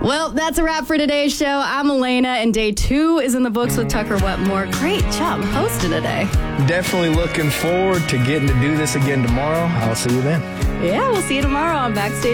Well, that's a wrap for today's show. I'm Elena, and day 2 is in the books with Tucker Wetmore. Great job hosting today. Definitely looking forward to getting to do this again tomorrow. I'll see you then. Yeah, we'll see you tomorrow on Backstage